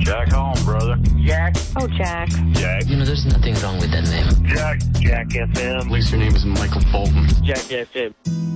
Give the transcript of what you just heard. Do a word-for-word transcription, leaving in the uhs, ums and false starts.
Jack home, brother. Jack. Oh, Jack. Jack. You know, there's nothing wrong with that name. Jack. Jack F M. At least your name is Michael Bolton. Jack F M.